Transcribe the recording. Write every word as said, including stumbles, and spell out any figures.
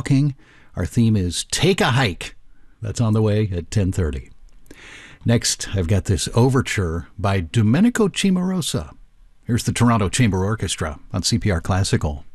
walking. Our theme is Take a Hike. That's on the way at ten thirty. Next, I've got this overture by Domenico Cimarosa. Here's the Toronto Chamber Orchestra on C P R Classical.